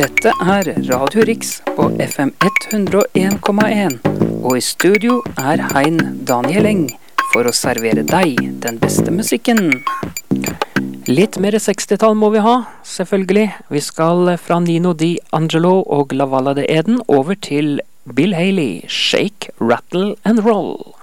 Dette Radio Rix på FM 101,1, og I studio Hein Daniel Eng for å servere deg den beste musikken. Litt mer 60-tall må vi ha, selvfølgelig. Vi skal fra Nino D'Angelo og La Valle de Eden over til Bill Haley, Shake, Rattle and Roll.